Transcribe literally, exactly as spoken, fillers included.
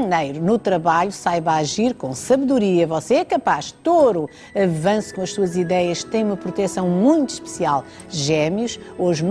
Carneiro, no trabalho, saiba agir com sabedoria. Você é capaz. Touro, avance com as suas ideias, tem uma proteção muito especial. Gêmeos, hoje